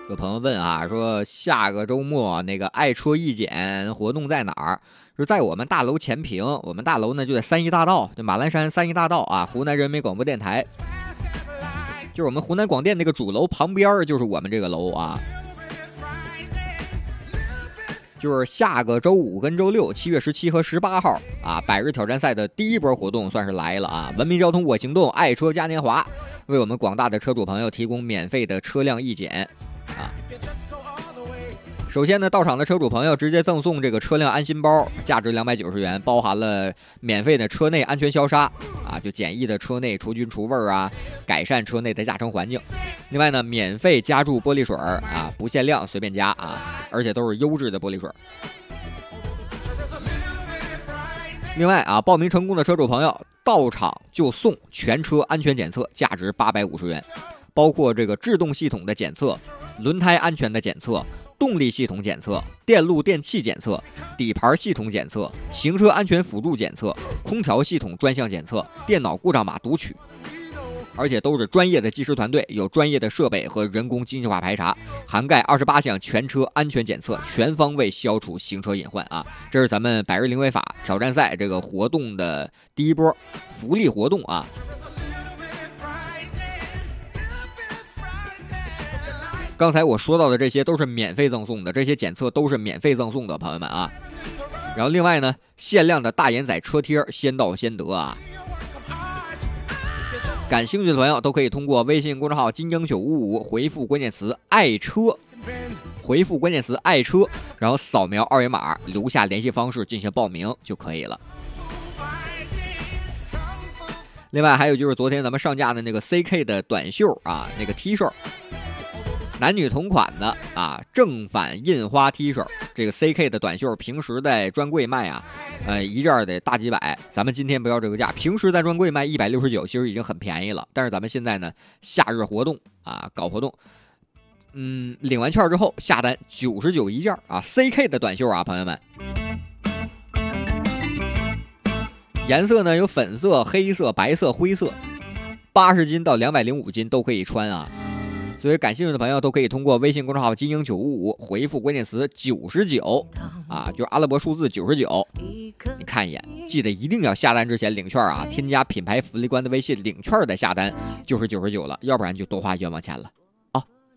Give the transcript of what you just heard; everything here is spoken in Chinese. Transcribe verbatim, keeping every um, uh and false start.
有朋友问啊，说下个周末那个爱车义剪活动在哪儿？是在我们大楼前屏，我们大楼呢就在三义大道，就马栏山三义大道啊，湖南人民广播电台，就是我们湖南广电那个主楼旁边就是我们这个楼啊。就是下个周五跟周六，七月十七和十八号啊，百日挑战赛的第一波活动算是来了啊！文明交通我行动，爱车嘉年华，为我们广大的车主朋友提供免费的车辆义检啊。首先呢，到场的车主朋友直接赠送这个车辆安心包，价值两百九十元，包含了免费的车内安全消杀啊，就简易的车内除菌除味啊，改善车内的驾乘环境。另外呢，免费加注玻璃水啊，不限量，随便加啊，而且都是优质的玻璃水。另外啊，报名成功的车主朋友到场就送全车安全检测，价值八百五十元，包括这个制动系统的检测、轮胎安全的检测、动力系统检测、电路电器检测、底盘系统检测、行车安全辅助检测、空调系统专项检测、电脑故障码读取，而且都是专业的技师团队，有专业的设备和人工精细化排查，涵盖二十八项全车安全检测，全方位消除行车隐患啊！这是咱们百日零违法挑战赛这个活动的第一波福利活动啊！刚才我说到的这些都是免费赠送的，这些检测都是免费赠送的，朋友们啊。然后另外呢，限量的大眼仔车贴，先到先得啊。感兴趣的朋友都可以通过微信公众号金鹰九五五回复关键词爱车，回复关键词爱车，然后扫描二维码留下联系方式进行报名就可以了。另外还有就是昨天咱们上架的那个 C K 的短袖啊，那个 T 恤，男女同款的啊，正反印花 T 恤，这个 C K 的短袖平时在专柜卖啊，呃，一件得大几百，咱们今天不要这个价，平时在专柜卖一百六十九，其实已经很便宜了。但是咱们现在呢，夏日活动啊，搞活动，嗯，领完券之后下单九十九一件啊 ，C K 的短袖啊，朋友们，颜色呢有粉色、黑色、白色、灰色，八十斤到两百零五斤都可以穿啊。所以感兴趣的朋友都可以通过微信公众号金鹰九五五回复关键词九十九啊，就是阿拉伯数字九十九，你看一眼，记得一定要下单之前领券啊，添加品牌福利官的微信领券的下单就是九十九了，要不然就多花冤枉钱了。